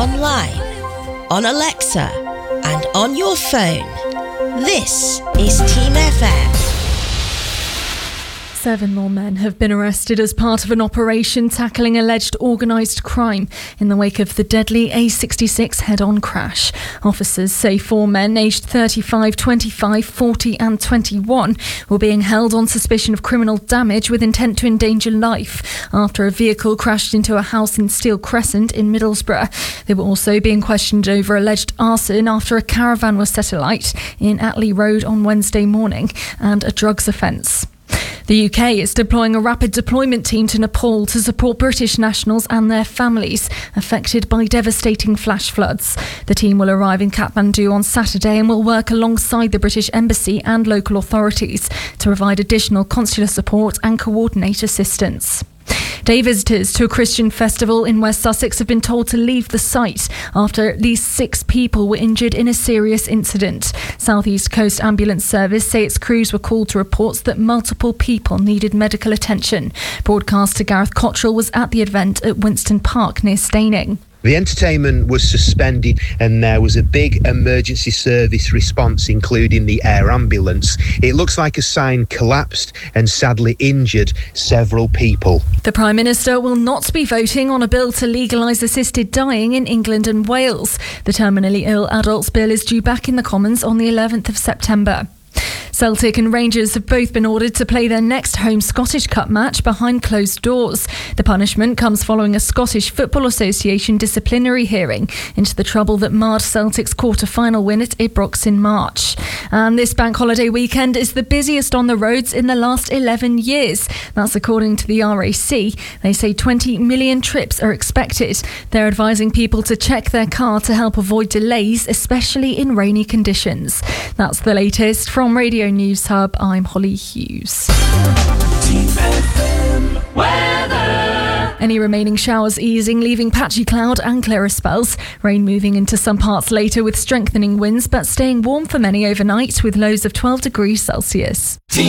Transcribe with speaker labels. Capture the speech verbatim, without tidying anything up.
Speaker 1: online, on Alexa, and on your phone. This is Team F M.
Speaker 2: Seven more men have been arrested as part of an operation tackling alleged organised crime in the wake of the deadly A sixty-six head-on crash. Officers say four men aged thirty-five, twenty-five, forty and twenty-one were being held on suspicion of criminal damage with intent to endanger life after a vehicle crashed into a house in Steel Crescent in Middlesbrough. They were also being questioned over alleged arson after a caravan was set alight in Atley Road on Wednesday morning and a drugs offence. The U K is deploying a rapid deployment team to Nepal to support British nationals and their families affected by devastating flash floods. The team will arrive in Kathmandu on Saturday and will work alongside the British Embassy and local authorities to provide additional consular support and coordinate assistance. Day visitors to a Christian festival in West Sussex have been told to leave the site after at least six people were injured in a serious incident. South East Coast Ambulance Service say its crews were called to reports that multiple people needed medical attention. Broadcaster Gareth Cottrell was at the event at Winston Park near Staining.
Speaker 3: The entertainment was suspended and there was a big emergency service response, including the air ambulance. It looks like a sign collapsed and sadly injured several people.
Speaker 2: The Prime Minister will not be voting on a bill to legalise assisted dying in England and Wales. The terminally ill adults bill is due back in the Commons on the eleventh of September. Celtic and Rangers have both been ordered to play their next home Scottish Cup match behind closed doors. The punishment comes following a Scottish Football Association disciplinary hearing into the trouble that marred Celtic's quarter-final win at Ibrox in March. And this bank holiday weekend is the busiest on the roads in the last eleven years. That's according to the R A C. They say twenty million trips are expected. They're advising people to check their car to help avoid delays, especially in rainy conditions. That's the latest from Radio News Hub. I'm Holly Hughes.
Speaker 4: Team F M weather.
Speaker 2: Any remaining showers easing, leaving patchy cloud and clearer spells. Rain moving into some parts later with strengthening winds, but staying warm for many overnight with lows of twelve degrees Celsius.
Speaker 4: Team